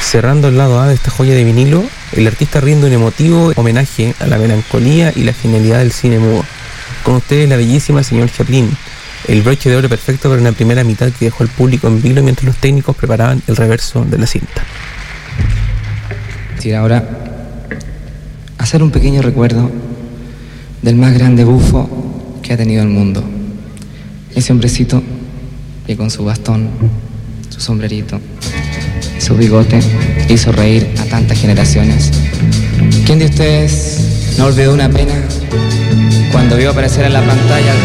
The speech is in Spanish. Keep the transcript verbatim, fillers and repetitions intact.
Cerrando el lado A de esta joya de vinilo, el artista rinde un emotivo homenaje a la melancolía y la genialidad del cine mudo. Con ustedes la bellísima Señor Chaplin, el broche de oro perfecto para una primera mitad que dejó al público en vilo mientras los técnicos preparaban el reverso de la cinta. Sí, ahora hacer un pequeño recuerdo del más grande bufo que ha tenido el mundo. Ese hombrecito que con su bastón, su sombrerito, su bigote hizo reír a tantas generaciones. ¿Quién de ustedes no olvidó una pena cuando vio aparecer en la pantalla